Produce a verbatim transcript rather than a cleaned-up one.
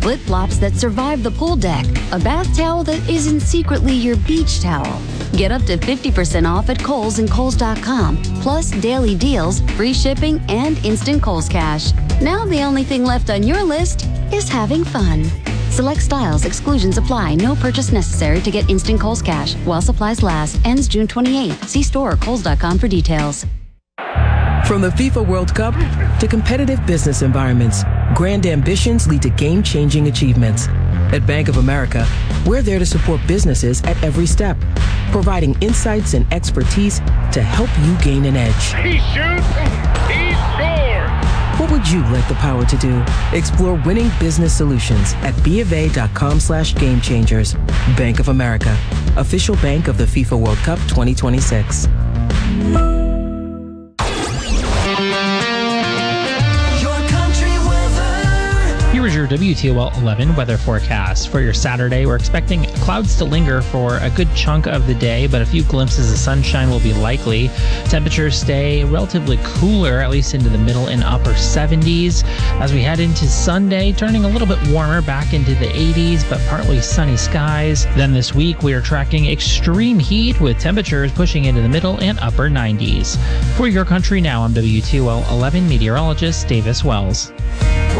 flip-flops that survive the pool deck, a bath towel that isn't secretly your beach towel. Get up to fifty percent off at Kohl's and Kohl's dot com, plus daily deals, free shipping, and instant Kohl's Cash. Now the only thing left on your list is having fun. Select styles, exclusions apply. No purchase necessary to get instant Kohl's Cash. While supplies last. Ends June twenty-eighth. See store or Kohl's dot com for details. From the FIFA World Cup to competitive business environments, grand ambitions lead to game-changing achievements. At Bank of America, we're there to support businesses at every step, providing insights and expertise to help you gain an edge. He shoots, he scores! What would you like the power to do? Explore winning business solutions at BofA.com slash game changers. Bank of America, official bank of the FIFA World Cup twenty twenty-six. Here is your W T O L eleven weather forecast. For your Saturday, we're expecting clouds to linger for a good chunk of the day, but a few glimpses of sunshine will be likely. Temperatures stay relatively cooler, at least into the middle and upper seventies. As we head into Sunday, turning a little bit warmer back into the eighties, but partly sunny skies. Then this week, we are tracking extreme heat with temperatures pushing into the middle and upper nineties. For your country now, I'm W T O L eleven meteorologist Davis Wells.